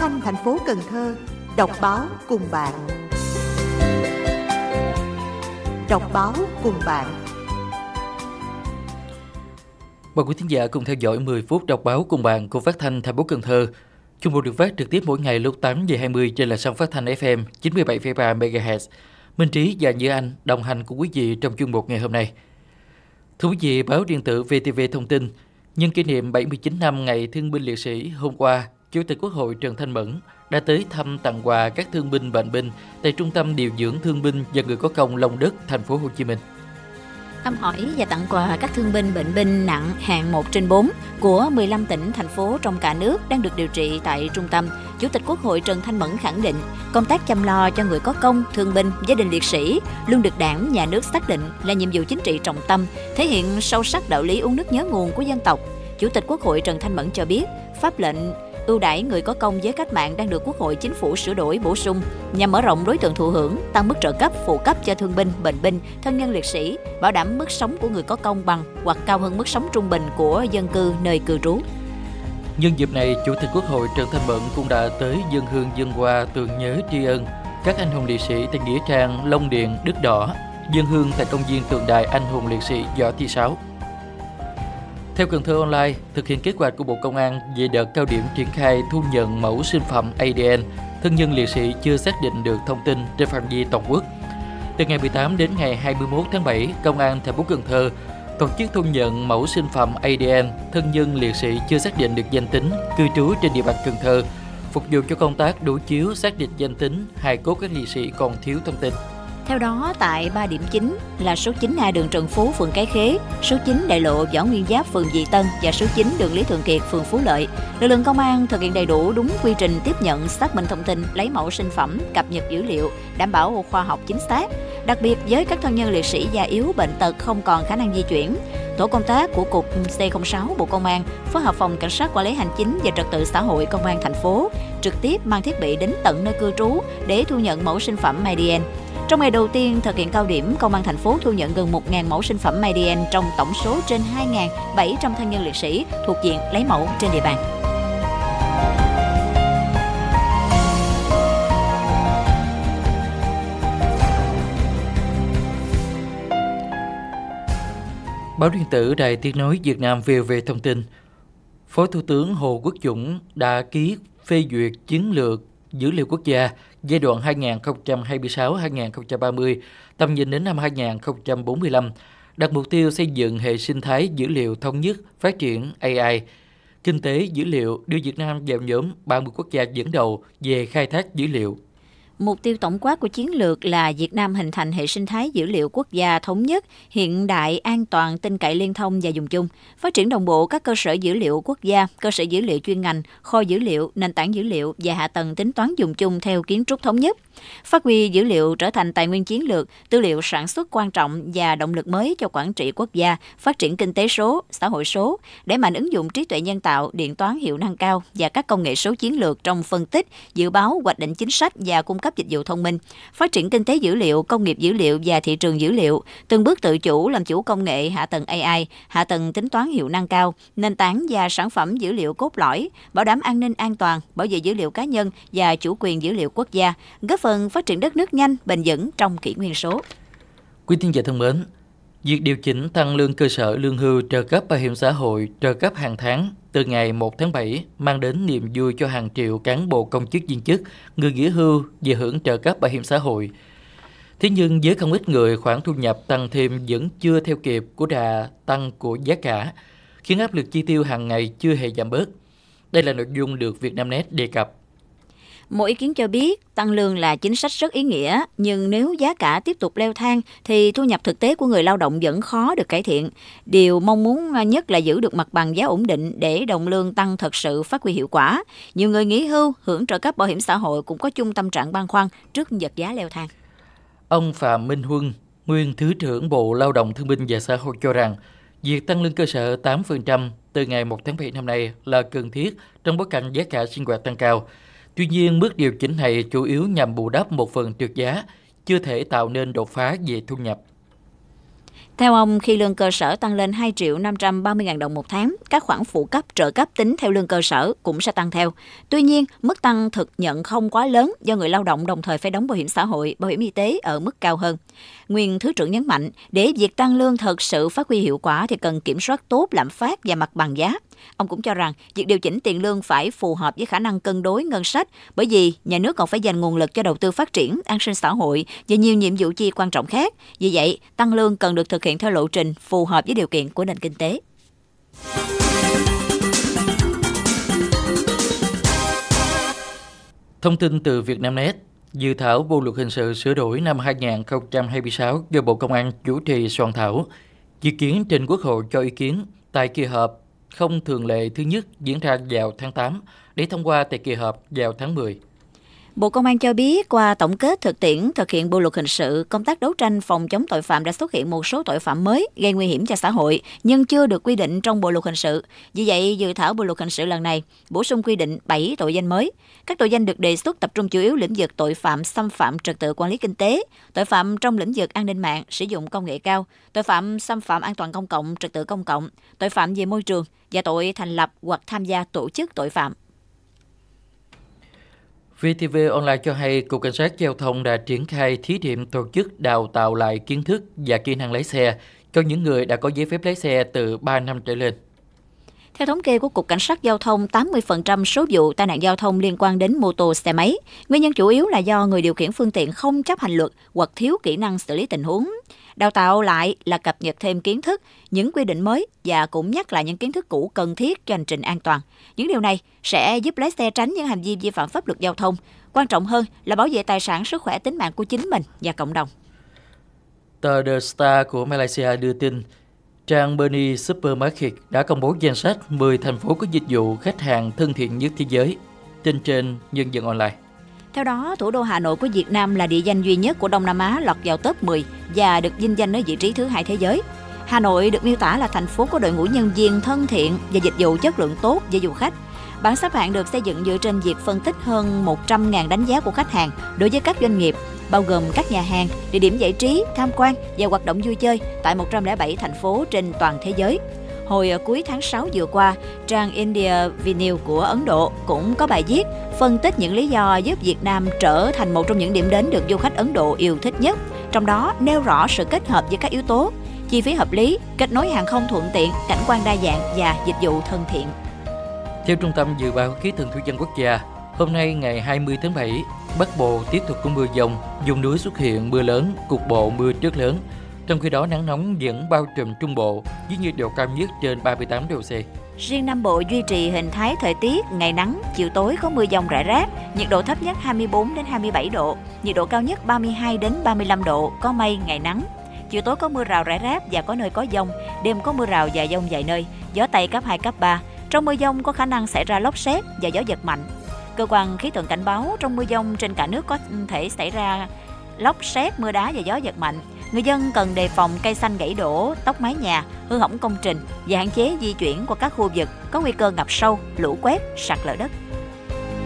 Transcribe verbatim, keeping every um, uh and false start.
thanh thành phố Cần Thơ đọc báo cùng bạn. Đọc báo cùng bạn. Mời quý thính giả cùng theo dõi mười phút đọc báo cùng bạn của Phát thanh thành phố Cần Thơ. Chuyên mục được phát trực tiếp mỗi ngày lúc tám giờ hai mươi trên là sóng phát thanh ép em chín mươi bảy phẩy ba mê ga héc. Minh Trí và Như Anh đồng hành cùng quý vị trong chuyên mục ngày hôm nay. Thưa quý vị, báo điện tử vê tê vê thông tin, nhân kỷ niệm bảy mươi chín năm Ngày Thương binh Liệt sĩ, hôm qua, Chủ tịch Quốc hội Trần Thanh Mẫn đã tới thăm tặng quà các thương binh bệnh binh tại Trung tâm điều dưỡng thương binh và người có công Long Đức, thành phố Hồ Chí Minh. Thăm hỏi và tặng quà các thương binh bệnh binh nặng hạng một trên bốn của mười lăm tỉnh, thành phố trong cả nước đang được điều trị tại trung tâm. Chủ tịch Quốc hội Trần Thanh Mẫn khẳng định, công tác chăm lo cho người có công, thương binh, gia đình liệt sĩ luôn được Đảng, Nhà nước xác định là nhiệm vụ chính trị trọng tâm, thể hiện sâu sắc đạo lý uống nước nhớ nguồn của dân tộc. Chủ tịch Quốc hội Trần Thanh Mẫn cho biết, pháp lệnh ưu đãi người có công với cách mạng đang được Quốc hội, Chính phủ sửa đổi bổ sung nhằm mở rộng đối tượng thụ hưởng, tăng mức trợ cấp, phụ cấp cho thương binh, bệnh binh, thân nhân liệt sĩ, bảo đảm mức sống của người có công bằng hoặc cao hơn mức sống trung bình của dân cư nơi cư trú. Nhân dịp này, Chủ tịch Quốc hội Trần Thanh Mẫn cũng đã tới dâng hương dâng hoa tưởng nhớ tri ân các anh hùng liệt sĩ tại nghĩa trang Long Điền, Đất Đỏ, dâng hương tại công viên tượng đài anh hùng liệt sĩ Võ Thị Sáu. Theo Cần Thơ Online, thực hiện kế hoạch của Bộ Công an về đợt cao điểm triển khai thu nhận mẫu sinh phẩm a đê en thân nhân liệt sĩ chưa xác định được thông tin trên phạm vi toàn quốc. Từ ngày mười tám đến ngày hai mươi mốt tháng bảy, Công an thành phố Cần Thơ tổ chức thu nhận mẫu sinh phẩm a đê en thân nhân liệt sĩ chưa xác định được danh tính, cư trú trên địa bàn Cần Thơ, phục vụ cho công tác đối chiếu xác định danh tính hài cốt các liệt sĩ còn thiếu thông tin. Theo đó, tại ba điểm chính là số chín A đường Trần Phú, phường Cái Khế, số chín đại lộ Võ Nguyên Giáp, phường Dị Tân và số chín đường Lý Thường Kiệt, phường Phú Lợi, lực lượng công an thực hiện đầy đủ đúng quy trình tiếp nhận, xác minh thông tin, lấy mẫu sinh phẩm, cập nhật dữ liệu, đảm bảo khoa học chính xác. Đặc biệt với các thân nhân liệt sĩ già yếu, bệnh tật không còn khả năng di chuyển, tổ công tác của cục C không sáu Bộ Công an phối hợp phòng cảnh sát quản lý hành chính và trật tự xã hội Công an thành phố trực tiếp mang thiết bị đến tận nơi cư trú để thu nhận mẫu sinh phẩm a đê en. Trong ngày đầu tiên thực hiện cao điểm, Công an thành phố thu nhận gần một nghìn mẫu sinh phẩm a đê en trong tổng số trên hai nghìn bảy trăm thân nhân liệt sĩ thuộc diện lấy mẫu trên địa bàn. Báo điện tử Đài Tiếng nói Việt Nam vê o vê thông tin, Phó Thủ tướng Hồ Quốc Dũng đã ký phê duyệt chiến lược dữ liệu quốc gia giai đoạn hai nghìn không trăm hai mươi sáu đến hai nghìn không trăm ba mươi, tầm nhìn đến năm hai nghìn không trăm bốn mươi lăm, đặt mục tiêu xây dựng hệ sinh thái dữ liệu thống nhất, phát triển a i, kinh tế dữ liệu, đưa Việt Nam vào nhóm ba mươi quốc gia dẫn đầu về khai thác dữ liệu. Mục tiêu tổng quát của chiến lược là Việt Nam hình thành hệ sinh thái dữ liệu quốc gia thống nhất, hiện đại, an toàn, tin cậy, liên thông và dùng chung, phát triển đồng bộ các cơ sở dữ liệu quốc gia, cơ sở dữ liệu chuyên ngành, kho dữ liệu, nền tảng dữ liệu và hạ tầng tính toán dùng chung theo kiến trúc thống nhất. Phát huy dữ liệu trở thành tài nguyên chiến lược, tư liệu sản xuất quan trọng và động lực mới cho quản trị quốc gia, phát triển kinh tế số, xã hội số, đẩy mạnh ứng dụng trí tuệ nhân tạo, điện toán hiệu năng cao và các công nghệ số chiến lược trong phân tích, dự báo, hoạch định chính sách và cung cấp dịch vụ thông minh, phát triển kinh tế dữ liệu, công nghiệp dữ liệu và thị trường dữ liệu, từng bước tự chủ làm chủ công nghệ hạ tầng a i, hạ tầng tính toán hiệu năng cao, nền tảng và sản phẩm dữ liệu cốt lõi, bảo đảm an ninh an toàn, bảo vệ dữ liệu cá nhân và chủ quyền dữ liệu quốc gia, góp phần phát triển đất nước nhanh, bền vững trong kỷ nguyên số. Quý thính giả thân mến, việc điều chỉnh tăng lương cơ sở, lương hưu, trợ cấp bảo hiểm xã hội, trợ cấp hàng tháng từ ngày một tháng bảy mang đến niềm vui cho hàng triệu cán bộ công chức viên chức, người nghỉ hưu về hưởng trợ cấp bảo hiểm xã hội. Thế nhưng với không ít người, khoản thu nhập tăng thêm vẫn chưa theo kịp của đà tăng của giá cả, khiến áp lực chi tiêu hàng ngày chưa hề giảm bớt. Đây là nội dung được Vietnamnet đề cập. Một ý kiến cho biết, tăng lương là chính sách rất ý nghĩa, nhưng nếu giá cả tiếp tục leo thang thì thu nhập thực tế của người lao động vẫn khó được cải thiện. Điều mong muốn nhất là giữ được mặt bằng giá ổn định để đồng lương tăng thật sự phát huy hiệu quả. Nhiều người nghỉ hưu, hưởng trợ cấp bảo hiểm xã hội cũng có chung tâm trạng băn khoăn trước vật giá leo thang. Ông Phạm Minh Huân, nguyên Thứ trưởng Bộ Lao động Thương binh và Xã hội cho rằng, việc tăng lương cơ sở tám phần trăm từ ngày một tháng bảy năm nay là cần thiết trong bối cảnh giá cả sinh hoạt tăng cao. Tuy nhiên, mức điều chỉnh này chủ yếu nhằm bù đắp một phần trượt giá, chưa thể tạo nên đột phá về thu nhập. Theo ông, khi lương cơ sở tăng lên hai triệu năm trăm ba mươi nghìn đồng một tháng, các khoản phụ cấp, trợ cấp tính theo lương cơ sở cũng sẽ tăng theo. Tuy nhiên, mức tăng thực nhận không quá lớn do người lao động đồng thời phải đóng bảo hiểm xã hội, bảo hiểm y tế ở mức cao hơn. Nguyên Thứ trưởng nhấn mạnh, để việc tăng lương thật sự phát huy hiệu quả thì cần kiểm soát tốt lạm phát và mặt bằng giá. Ông cũng cho rằng, việc điều chỉnh tiền lương phải phù hợp với khả năng cân đối ngân sách, bởi vì nhà nước còn phải dành nguồn lực cho đầu tư phát triển, an sinh xã hội và nhiều nhiệm vụ chi quan trọng khác. Vì vậy, tăng lương cần được thực hiện theo lộ trình phù hợp với điều kiện của nền kinh tế. Thông tin từ Vietnamnet, dự thảo Bộ luật hình sự sửa đổi năm hai nghìn không trăm hai mươi sáu do Bộ Công an chủ trì soạn thảo, dự kiến trình Quốc hội cho ý kiến tại kỳ họp không thường lệ thứ nhất diễn ra vào tháng tám để thông qua tại kỳ họp vào tháng mười. Bộ Công an cho biết qua tổng kết thực tiễn thực hiện Bộ luật hình sự, công tác đấu tranh phòng chống tội phạm đã xuất hiện một số tội phạm mới gây nguy hiểm cho xã hội nhưng chưa được quy định trong Bộ luật hình sự. Vì vậy, dự thảo Bộ luật hình sự lần này bổ sung quy định bảy tội danh mới. Các tội danh được đề xuất tập trung chủ yếu lĩnh vực tội phạm xâm phạm trật tự quản lý kinh tế, tội phạm trong lĩnh vực an ninh mạng, sử dụng công nghệ cao, tội phạm xâm phạm an toàn công cộng, trật tự công cộng, tội phạm về môi trường và tội thành lập hoặc tham gia tổ chức tội phạm. vê tê vê Online cho hay, Cục Cảnh sát Giao thông đã triển khai thí điểm tổ chức đào tạo lại kiến thức và kỹ năng lái xe cho những người đã có giấy phép lái xe từ ba năm trở lên. Theo thống kê của Cục Cảnh sát Giao thông, tám mươi phần trăm số vụ tai nạn giao thông liên quan đến mô tô xe máy. Nguyên nhân chủ yếu là do người điều khiển phương tiện không chấp hành luật hoặc thiếu kỹ năng xử lý tình huống. Đào tạo lại là cập nhật thêm kiến thức, những quy định mới và cũng nhắc lại những kiến thức cũ cần thiết cho hành trình an toàn. Những điều này sẽ giúp lái xe tránh những hành vi vi phạm pháp luật giao thông. Quan trọng hơn là bảo vệ tài sản, sức khỏe, tính mạng của chính mình và cộng đồng. Tờ The Star của Malaysia đưa tin, trang Bernie Supermarket đã công bố danh sách mười thành phố có dịch vụ khách hàng thân thiện nhất thế giới. Tin trên Nhân dân Online. Theo đó, thủ đô Hà Nội của Việt Nam là địa danh duy nhất của Đông Nam Á lọt vào top mười và được vinh danh ở vị trí thứ hai thế giới. Hà Nội được miêu tả là thành phố có đội ngũ nhân viên thân thiện và dịch vụ chất lượng tốt với du khách. Bảng xếp hạng được xây dựng dựa trên việc phân tích hơn một trăm nghìn đánh giá của khách hàng đối với các doanh nghiệp, bao gồm các nhà hàng, địa điểm giải trí, tham quan và hoạt động vui chơi tại một trăm lẻ bảy thành phố trên toàn thế giới. Hồi cuối tháng sáu vừa qua, trang India Vinews của Ấn Độ cũng có bài viết phân tích những lý do giúp Việt Nam trở thành một trong những điểm đến được du khách Ấn Độ yêu thích nhất, trong đó nêu rõ sự kết hợp với các yếu tố chi phí hợp lý, kết nối hàng không thuận tiện, cảnh quan đa dạng và dịch vụ thân thiện. Theo Trung tâm Dự báo Khí tượng Thủy văn Quốc gia, hôm nay ngày hai mươi tháng bảy, Bắc Bộ tiếp tục có mưa dông, vùng núi xuất hiện mưa lớn, cục bộ mưa rất lớn. Trong khi đó, nắng nóng vẫn bao trùm Trung Bộ với nhiệt độ cao nhất trên ba mươi tám độ C. Riêng Nam Bộ duy trì hình thái thời tiết ngày nắng, chiều tối có mưa dông rải rác, nhiệt độ thấp nhất hai mươi bốn đến hai mươi bảy độ, nhiệt độ cao nhất ba mươi hai đến ba mươi lăm độ, có mây, ngày nắng. Chiều tối có mưa rào rải rác và có nơi có dông, đêm có mưa rào và dông vài nơi, gió Tây cấp hai, cấp ba. Trong mưa dông có khả năng xảy ra lốc sét và gió giật mạnh. Cơ quan khí tượng cảnh báo trong mưa dông trên cả nước có thể xảy ra lốc sét, mưa đá và gió giật mạnh. Người dân cần đề phòng cây xanh gãy đổ, tốc mái nhà, hư hỏng công trình và hạn chế di chuyển qua các khu vực có nguy cơ ngập sâu, lũ quét, sạt lở đất.